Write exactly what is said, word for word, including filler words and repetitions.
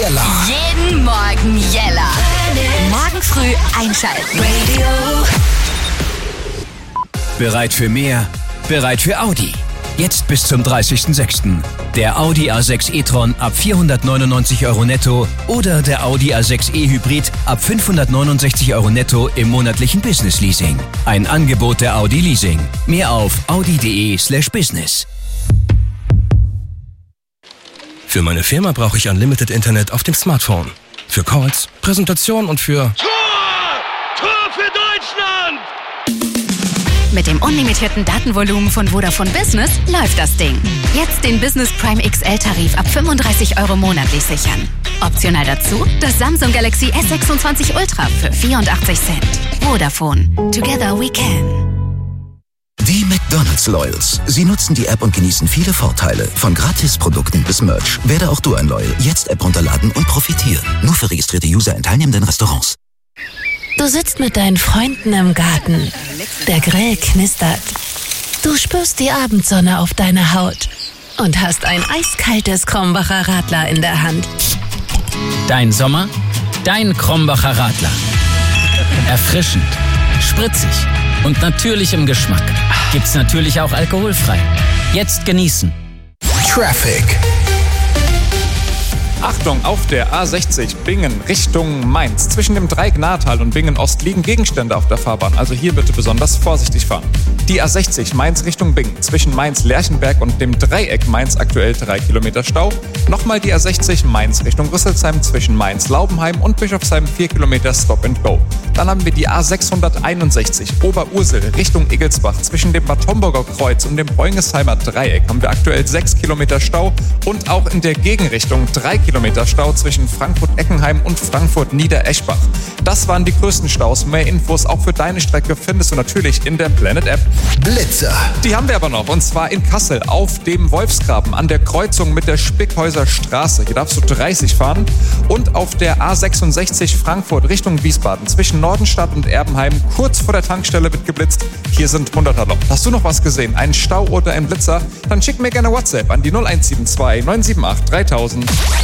Jella. Jeden Morgen Jella. Morgen früh einschalten. Radio. Bereit für mehr? Bereit für Audi. Jetzt bis zum dreißigsten sechsten Der Audi A sechs e-tron ab vierhundertneunundneunzig Euro netto oder der Audi A sechs e-Hybrid ab fünfhundertneunundsechzig Euro netto im monatlichen Business-Leasing. Ein Angebot der Audi Leasing. Mehr auf audi.de slash business. Für meine Firma brauche ich Unlimited Internet auf dem Smartphone. Für Calls, Präsentationen und für... Tor! Tor für Deutschland! Mit dem unlimitierten Datenvolumen von Vodafone Business läuft das Ding. Jetzt den Business Prime X L-Tarif ab fünfunddreißig Euro monatlich sichern. Optional dazu das Samsung Galaxy S sechsundzwanzig Ultra für vierundachtzig Cent. Vodafone. Together we can. Die McDonald's Loyals. Sie nutzen die App und genießen viele Vorteile. Von Gratisprodukten bis Merch. Werde auch du ein Loyal. Jetzt App runterladen und profitieren. Nur für registrierte User in teilnehmenden Restaurants. Du sitzt mit deinen Freunden im Garten. Der Grill knistert. Du spürst die Abendsonne auf deiner Haut und hast ein eiskaltes Krombacher Radler in der Hand. Dein Sommer, dein Krombacher Radler. Erfrischend, spritzig und natürlich im Geschmack. Gibt's natürlich auch alkoholfrei. Jetzt genießen. Traffic. Achtung, auf der A sechzig Bingen Richtung Mainz. Zwischen dem Dreieck-Nahrtal und Bingen-Ost liegen Gegenstände auf der Fahrbahn. Also hier bitte besonders vorsichtig fahren. Die A sechzig Mainz Richtung Bingen. Zwischen Mainz-Lerchenberg und dem Dreieck Mainz aktuell drei Kilometer Stau. Nochmal die A sechzig Mainz Richtung Rüsselsheim. Zwischen Mainz-Laubenheim und Bischofsheim vier Kilometer Stop and Go. Dann haben wir die A sechshunderteinundsechzig Oberursel Richtung Igelsbach. Zwischen dem Bad Homburger Kreuz und dem Bräungesheimer Dreieck haben wir aktuell sechs Kilometer Stau. Und auch in der Gegenrichtung drei Kilometer Stau zwischen Frankfurt-Eckenheim und Frankfurt-Niedereschbach. Das waren die größten Staus. Mehr Infos auch für deine Strecke findest du natürlich in der Planet-App. Blitzer. Die haben wir aber noch, und zwar in Kassel auf dem Wolfsgraben an der Kreuzung mit der Spickhäuser Straße. Hier darfst du dreißig fahren. Und auf der A sechsundsechzig Frankfurt Richtung Wiesbaden zwischen Nordenstadt und Erbenheim kurz vor der Tankstelle wird geblitzt. Hier sind hunderter Loch. Hast du noch was gesehen? Einen Stau oder einen Blitzer? Dann schick mir gerne WhatsApp an die null eins sieben zwei neun sieben acht dreitausend.